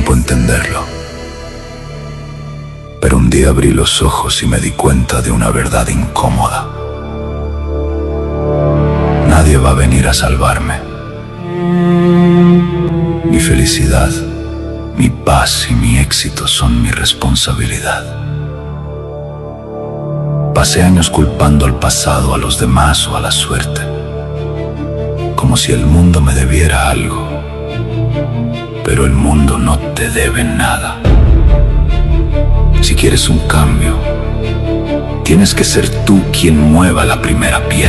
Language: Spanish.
tiempo entenderlo. Pero un día abrí los ojos y me di cuenta de una verdad incómoda. Nadie va a venir a salvarme. Mi felicidad, mi paz y mi éxito son mi responsabilidad. Pasé años culpando al pasado, a los demás o a la suerte, como si el mundo me debiera algo. Pero el mundo no te debe nada. Si quieres un cambio, tienes que ser tú quien mueva la primera piedra.